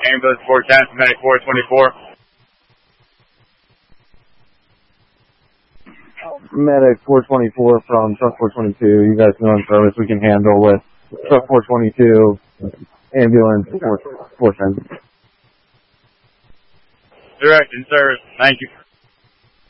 ambulance 410, medic 424. Medic 424 from truck 422. You guys know in service we can handle with truck 422, ambulance 410. Direct in service. Thank you.